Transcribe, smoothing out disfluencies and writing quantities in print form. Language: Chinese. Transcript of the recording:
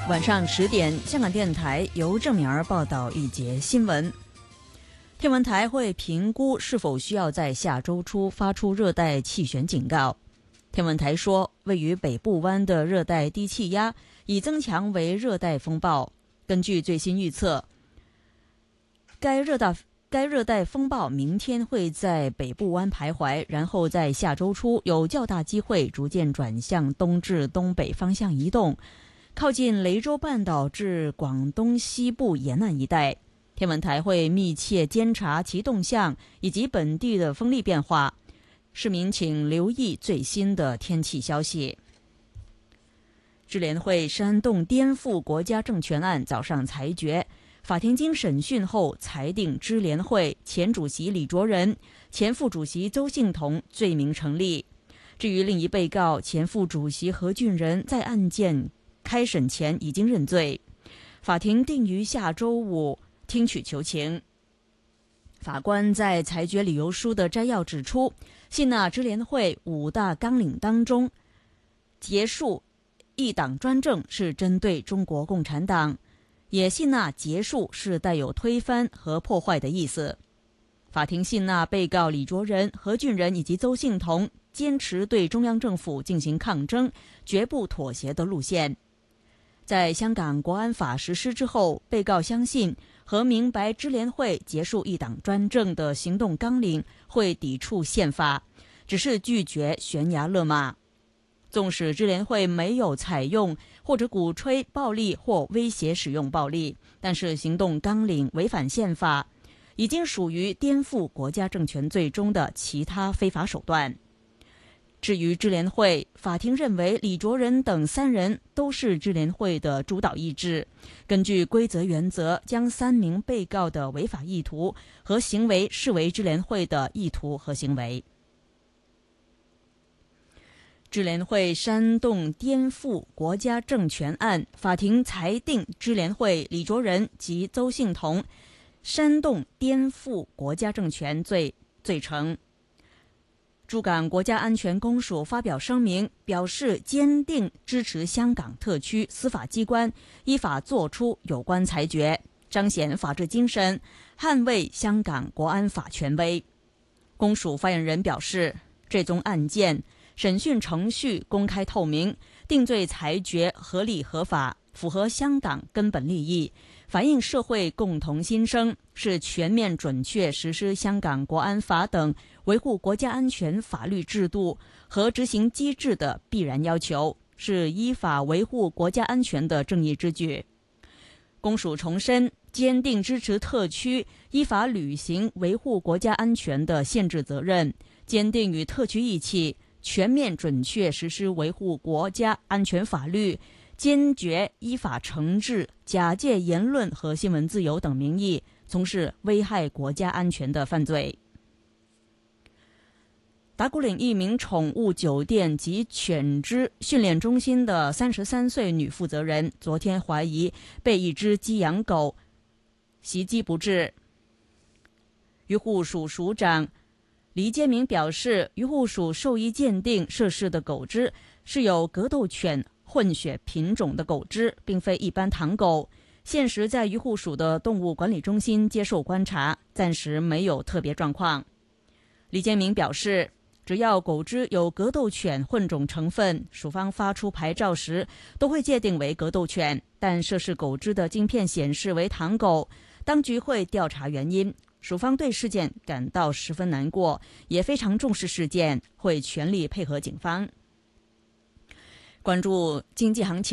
晚上10点，香港电台由郑敏儿报道一节新闻。天文台会评估是否需要在下周初发出热带气旋警告。天文台说，位于北部湾的热带低气压已增强为热带风暴。根据最新预测，该热带风暴明天会在北部湾徘徊，然后在下周初有较大机会逐渐转向东至东北方向移动，靠近雷州半岛至广东西部沿岸一带。天文台会密切监察其动向以及本地的风力变化，市民请留意最新的天气消息。支联会煽动颠覆国家政权案早上裁决，法庭经审讯后裁定支联会前主席李卓人、前副主席邹幸彤罪名成立。至于另一被告前副主席何俊仁，在案件开审前已经认罪，法庭定于下周五听取求情。法官在裁决理由书的摘要指出，信纳支联会5大纲领当中，结束一党专政是针对中国共产党，也信纳结束是带有推翻和破坏的意思。法庭信纳被告李卓人、何俊仁以及邹幸彤坚持对中央政府进行抗争，绝不妥协的路线。在香港国安法实施之后，被告相信和明白支联会结束一党专政的行动纲领会抵触宪法，只是拒绝悬崖勒马。纵使支联会没有采用或者鼓吹暴力或威胁使用暴力，但是行动纲领违反宪法，已经属于颠覆国家政权罪中的其他非法手段。至于支联会，法庭认为李卓人等3人都是支联会的主导意志，根据规则原则，将3名被告的违法意图和行为视为支联会的意图和行为。支联会煽动颠覆国家政权案，法庭裁定支联会李卓人及邹幸彤煽动颠覆国家政权罪成。驻港国家安全公署发表声明，表示坚定支持香港特区司法机关依法作出有关裁决，彰显法治精神，捍卫香港国安法权威。公署发言人表示，这宗案件审讯程序公开透明，定罪裁决合理合法，符合香港根本利益，反映社会共同心声，是全面准确实施香港国安法等维护国家安全法律制度和执行机制的必然要求，是依法维护国家安全的正义之举。公署重申，坚定支持特区依法履行维护国家安全的宪制责任，坚定与特区一起全面准确实施维护国家安全法律，坚决依法惩治假借言论和新闻自由等名义从事危害国家安全的犯罪。打鼓岭一名宠物酒店及犬只训练中心的33岁女负责人，昨天怀疑被一只寄养狗袭击不治。渔护署署长黎坚明表示，渔护署兽医鉴定涉事的狗只是有格斗犬混血品种的狗只，并非一般唐狗，现时在渔护署的动物管理中心接受观察，暂时没有特别状况。黎坚明表示，只要狗只有格斗犬混种成分，署方发出牌照时都会界定为格斗犬，但涉事狗只的晶片显示为唐狗，当局会调查原因。署方对事件感到十分难过，也非常重视事件，会全力配合警方。关注经济行情。